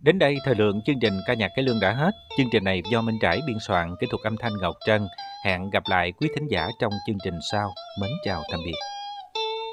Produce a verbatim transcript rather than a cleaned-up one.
Đến đây, thời lượng chương trình ca nhạc cải lương đã hết. Chương trình này do Minh Trải biên soạn, kỹ thuật âm thanh Ngọc Trân. Hẹn gặp lại quý thính giả trong chương trình sau. Mến chào tạm biệt.